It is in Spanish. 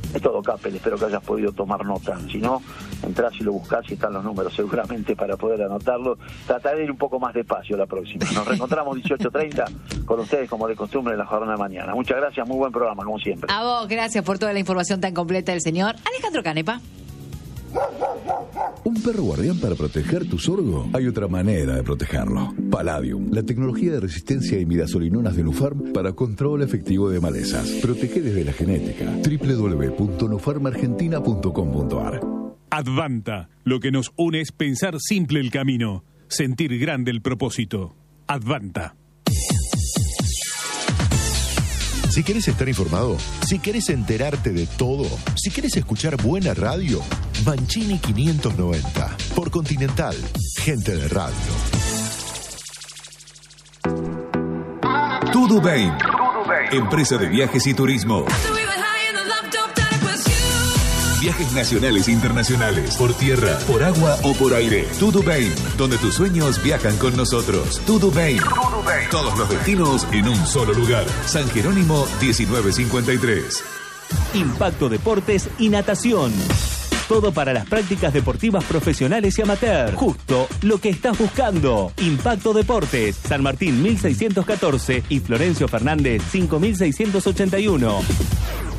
Es todo, Capel, espero que hayas podido tomar nota. Si no, entrás y lo buscás y están los números seguramente para poder anotarlo. Trataré de ir un poco más despacio la próxima. Nos reencontramos 18:30 con ustedes como de costumbre en la jornada de mañana. Muchas gracias, muy buen programa como siempre. A vos, gracias por toda la información tan completa del señor Alejandro Canepa. ¿Un perro guardián para proteger tu sorgo? Hay otra manera de protegerlo. Palladium, la tecnología de resistencia a imidazolinonas de Nufarm para control efectivo de malezas. Protege desde la genética. www.nufarmargentina.com.ar. Advanta, lo que nos une es pensar simple el camino, sentir grande el propósito. Advanta. Si querés estar informado, si querés enterarte de todo, si querés escuchar buena radio, Mancini 590, por Continental, gente de radio. Tudubain, empresa de viajes y turismo. Viajes nacionales e internacionales, por tierra, por agua o por aire. Tudubain, donde tus sueños viajan con nosotros. Tudubain. Todos los destinos en un solo lugar. San Jerónimo 1953. Impacto Deportes y Natación. Todo para las prácticas deportivas profesionales y amateur. Justo lo que estás buscando. Impacto Deportes, San Martín 1614 y Florencio Fernández 5681.